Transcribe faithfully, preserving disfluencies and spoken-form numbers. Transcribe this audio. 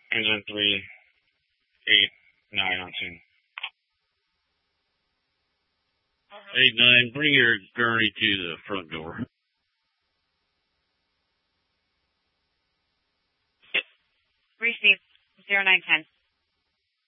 Engine three, eight, nine on scene. Eight, nine, bring your gurney to the front door. Receive zero nine ten.